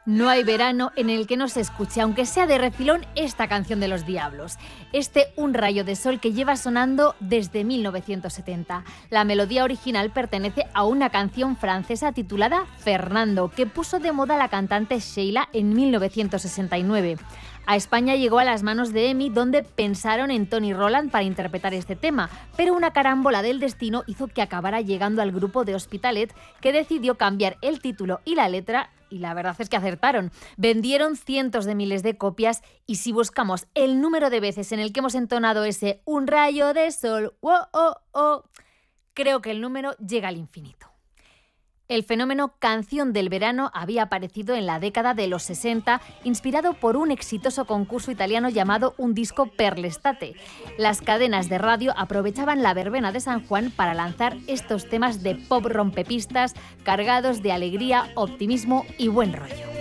No hay verano en el que no se escuche, aunque sea de refilón, esta canción de Los Diablos. Un rayo de sol que lleva sonando desde 1970. La melodía original pertenece a una canción francesa titulada Fernando, que puso de moda la cantante Sheila en 1969. A España llegó a las manos de EMI, donde pensaron en Tony Roland para interpretar este tema, pero una carambola del destino hizo que acabara llegando al grupo de Hospitalet, que decidió cambiar el título y la letra, y la verdad es que acertaron. Vendieron cientos de miles de copias, y si buscamos el número de veces en el que hemos entonado ese un rayo de sol, oh, oh, oh, creo que el número llega al infinito. El fenómeno canción del verano había aparecido en la década de los 60, inspirado por un exitoso concurso italiano llamado Un disco per l'estate. Las cadenas de radio aprovechaban la verbena de San Juan para lanzar estos temas de pop rompepistas cargados de alegría, optimismo y buen rollo.